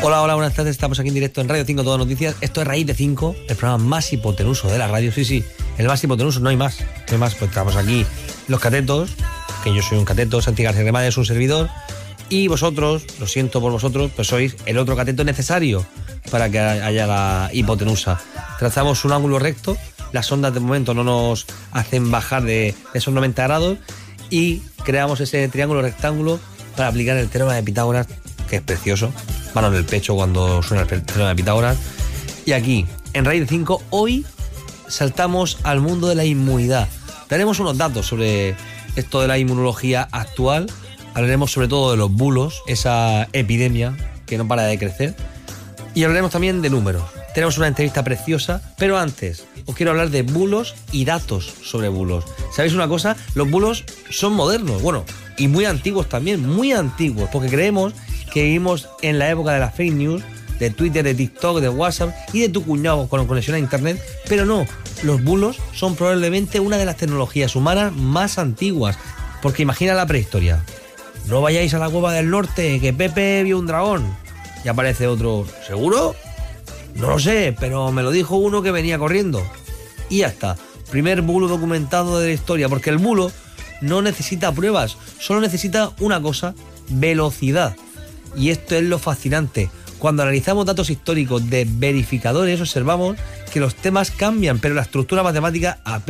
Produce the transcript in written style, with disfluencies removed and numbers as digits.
Hola, buenas tardes. Estamos aquí en directo en Radio 5 Todo Noticias. Esto es Raíz de 5, el programa más hipotenuso de la radio. Sí, el más hipotenuso, no hay más. Pues estamos aquí los catetos, que yo soy un cateto, Santi García Remade es un servidor, y vosotros, lo siento por vosotros, pues sois el otro cateto necesario para que haya la hipotenusa. Trazamos un ángulo recto, las ondas de momento no nos hacen bajar de esos 90 grados y creamos ese triángulo rectángulo para aplicar el teorema de Pitágoras, que es precioso. Mano en el pecho cuando suena el teorema de Pitágoras. Y aquí, en Raíz de 5, hoy saltamos al mundo de la inmunidad. Daremos unos datos sobre esto de la inmunología actual. Hablaremos sobre todo de los bulos, esa epidemia que no para de crecer. Y hablaremos también de números. Tenemos una entrevista preciosa, pero antes os quiero hablar de bulos y datos sobre bulos. ¿Sabéis una cosa? Los bulos son modernos, bueno, y muy antiguos también, muy antiguos, porque creemos que vivimos en la época de las fake news, de Twitter, de TikTok, de WhatsApp y de tu cuñado con conexión a internet, pero no, los bulos son probablemente una de las tecnologías humanas más antiguas, porque imagina la prehistoria. No vayáis a la cueva del norte, que Pepe vio un dragón. Y aparece otro, ¿seguro? No lo sé, pero me lo dijo uno que venía corriendo. Y ya está, primer bulo documentado de la historia, porque el bulo no necesita pruebas, solo necesita una cosa, velocidad. Y esto es lo fascinante. Cuando analizamos datos históricos de verificadores, observamos que los temas cambian, pero la estructura matemática apenas.